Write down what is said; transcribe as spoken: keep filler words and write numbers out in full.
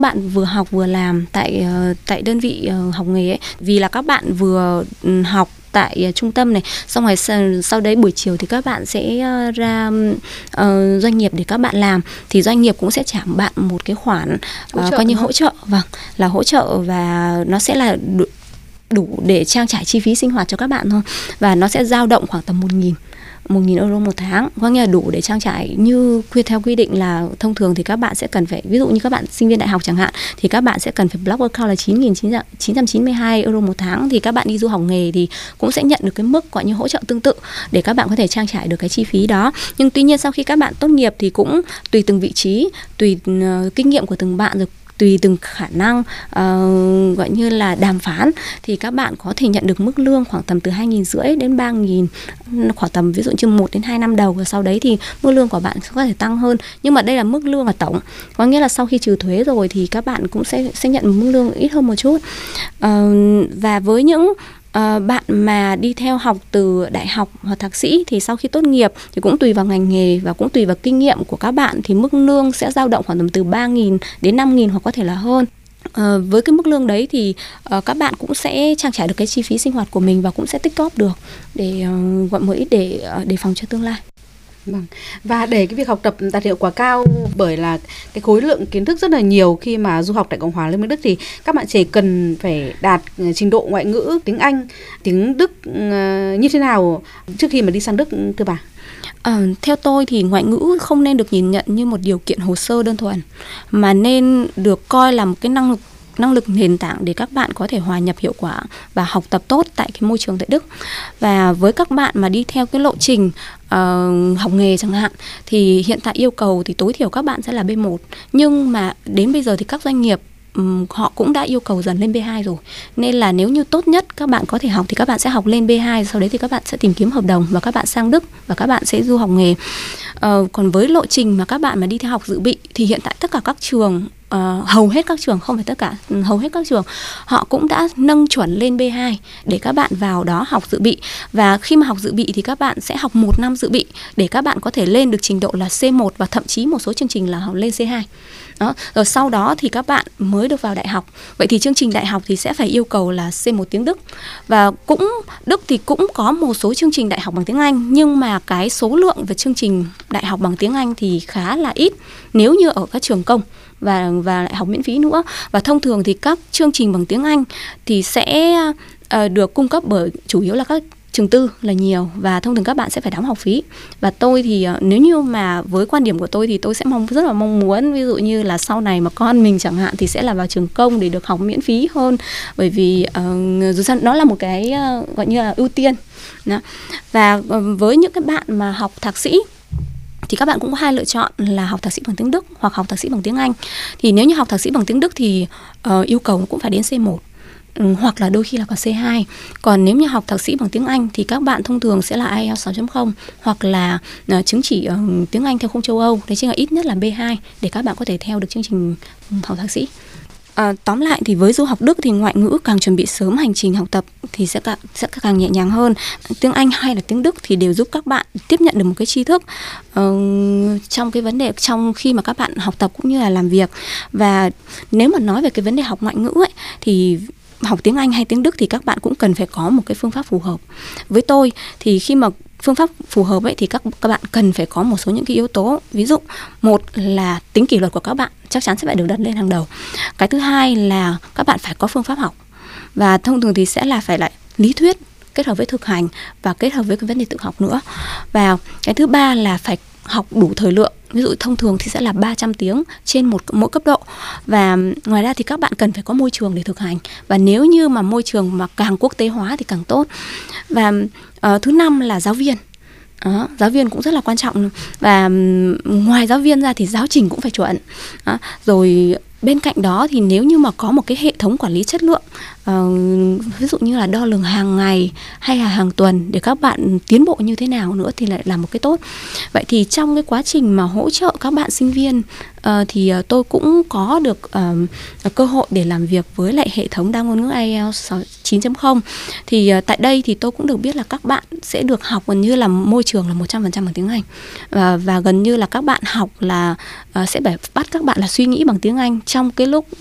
Bạn vừa học vừa làm tại tại đơn vị học nghề ấy, vì là các bạn vừa học tại trung tâm này, xong rồi sau, sau đấy buổi chiều thì các bạn sẽ ra uh, doanh nghiệp để các bạn làm, thì doanh nghiệp cũng sẽ trả bạn một cái khoản uh, coi như hỗ trợ, vâng, là hỗ trợ, và nó sẽ là đủ, đủ để trang trải chi phí sinh hoạt cho các bạn thôi, và nó sẽ dao động khoảng tầm một nghìn một nghìn euro một tháng, có nghĩa là đủ để trang trải. Như quy theo quy định là thông thường thì các bạn sẽ cần phải, ví dụ như các bạn sinh viên đại học chẳng hạn, thì các bạn sẽ cần phải block account là chín nghìn chín trăm chín mươi hai euro một tháng, thì các bạn đi du học nghề thì cũng sẽ nhận được cái mức gọi như hỗ trợ tương tự để các bạn có thể trang trải được cái chi phí đó. Nhưng tuy nhiên sau khi các bạn tốt nghiệp thì cũng tùy từng vị trí, tùy uh, kinh nghiệm của từng bạn, rồi tùy từng khả năng uh, gọi như là đàm phán, thì các bạn có thể nhận được mức lương khoảng tầm từ hai nghìn rưỡi đến ba nghìn, khoảng tầm ví dụ như một đến hai năm đầu, và sau đấy thì mức lương của bạn có thể tăng hơn. Nhưng mà đây là mức lương là tổng, có nghĩa là sau khi trừ thuế rồi thì các bạn cũng sẽ sẽ nhận một mức lương ít hơn một chút. Uh, và với những Uh, bạn mà đi theo học từ đại học hoặc thạc sĩ thì sau khi tốt nghiệp thì cũng tùy vào ngành nghề và cũng tùy vào kinh nghiệm của các bạn, thì mức lương sẽ dao động khoảng tầm từ ba nghìn đến năm nghìn hoặc có thể là hơn. Uh, với cái mức lương đấy thì uh, các bạn cũng sẽ trang trải được cái chi phí sinh hoạt của mình, và cũng sẽ tích góp được để uh, gọi một ít để uh, đề phòng cho tương lai. Vâng. Và để cái việc học tập đạt hiệu quả cao, bởi là cái khối lượng kiến thức rất là nhiều khi mà du học tại Cộng hòa Liên bang Đức, thì các bạn trẻ cần phải đạt trình độ ngoại ngữ tiếng Anh, tiếng Đức như thế nào trước khi mà đi sang Đức thưa bà? À, theo tôi thì ngoại ngữ không nên được nhìn nhận như một điều kiện hồ sơ đơn thuần, mà nên được coi là một cái năng lực năng lực nền tảng để các bạn có thể hòa nhập hiệu quả và học tập tốt tại cái môi trường tại Đức. Và với các bạn mà đi theo cái lộ trình uh, học nghề chẳng hạn, thì hiện tại yêu cầu thì tối thiểu các bạn sẽ là B một, nhưng mà đến bây giờ thì các doanh nghiệp Um, họ cũng đã yêu cầu dần lên B hai rồi. Nên là nếu như tốt nhất các bạn có thể học thì các bạn sẽ học lên B hai, sau đấy thì các bạn sẽ tìm kiếm hợp đồng và các bạn sang Đức và các bạn sẽ du học nghề. Uh, còn với lộ trình mà các bạn mà đi theo học dự bị thì hiện tại tất cả các trường, uh, hầu hết các trường, không phải tất cả, hầu hết các trường họ cũng đã nâng chuẩn lên B hai để các bạn vào đó học dự bị. Và khi mà học dự bị thì các bạn sẽ học một năm dự bị để các bạn có thể lên được trình độ là C một, và thậm chí một số chương trình là học lên C hai. Đó. Rồi sau đó thì các bạn mới được vào đại học. Vậy thì chương trình đại học thì sẽ phải yêu cầu là C một tiếng Đức. Và cũng Đức thì cũng có một số chương trình đại học bằng tiếng Anh, nhưng mà cái số lượng về chương trình đại học bằng tiếng Anh thì khá là ít nếu như ở các trường công và, và lại học miễn phí nữa. Và thông thường thì các chương trình bằng tiếng Anh thì sẽ uh, được cung cấp bởi chủ yếu là các trường tư là nhiều, và thông thường các bạn sẽ phải đóng học phí. Và tôi thì nếu như mà với quan điểm của tôi thì tôi sẽ mong rất là mong muốn, ví dụ như là sau này mà con mình chẳng hạn thì sẽ là vào trường công để được học miễn phí hơn, bởi vì uh, dù sao nó là một cái uh, gọi như là ưu tiên. Đó. Và uh, với những cái bạn mà học thạc sĩ thì các bạn cũng có hai lựa chọn là học thạc sĩ bằng tiếng Đức hoặc học thạc sĩ bằng tiếng Anh. Thì nếu như học thạc sĩ bằng tiếng Đức thì uh, yêu cầu cũng phải đến C một, hoặc là đôi khi là có C hai. Còn nếu như học thạc sĩ bằng tiếng Anh thì các bạn thông thường sẽ là ai eo sáu chấm không hoặc là uh, chứng chỉ uh, tiếng Anh theo khung châu Âu. Đấy chính là ít nhất là B hai để các bạn có thể theo được chương trình học thạc sĩ. À, tóm lại thì với du học Đức thì ngoại ngữ càng chuẩn bị sớm hành trình học tập thì sẽ càng, sẽ càng nhẹ nhàng hơn. Tiếng Anh hay là tiếng Đức thì đều giúp các bạn tiếp nhận được một cái tri thức uh, trong cái vấn đề trong khi mà các bạn học tập cũng như là làm việc. Và nếu mà nói về cái vấn đề học ngoại ngữ ấy, thì học tiếng Anh hay tiếng Đức thì các bạn cũng cần phải có một cái phương pháp phù hợp. Với tôi thì khi mà phương pháp phù hợp ấy thì các các bạn cần phải có một số những cái yếu tố. Ví dụ, một là tính kỷ luật của các bạn chắc chắn sẽ phải được đặt lên hàng đầu. Cái thứ hai là các bạn phải có phương pháp học. Và thông thường thì sẽ là phải lại lý thuyết kết hợp với thực hành và kết hợp với cái vấn đề tự học nữa. Và cái thứ ba là phải học đủ thời lượng. Ví dụ thông thường thì sẽ là ba trăm tiếng trên một mỗi cấp độ. Và ngoài ra thì các bạn cần phải có môi trường để thực hành. Và nếu như mà môi trường mà càng quốc tế hóa thì càng tốt. Và uh, thứ năm là giáo viên. Đó, giáo viên cũng rất là quan trọng. Và um, ngoài giáo viên ra thì giáo trình cũng phải chuẩn. Đó, rồi bên cạnh đó thì nếu như mà có một cái hệ thống quản lý chất lượng, uh, ví dụ như là đo lường hàng ngày hay là hàng tuần để các bạn tiến bộ như thế nào nữa thì lại là một cái tốt. Vậy thì trong cái quá trình mà hỗ trợ các bạn sinh viên uh, thì uh, tôi cũng có được um, cơ hội để làm việc với lại hệ thống đa ngôn ngữ ai eo chín chấm không. Thì uh, tại đây thì tôi cũng được biết là các bạn sẽ được học gần như là môi trường là một trăm phần trăm bằng tiếng Anh, uh, và gần như là các bạn học là uh, sẽ phải bắt các bạn là suy nghĩ bằng tiếng Anh trong cái lúc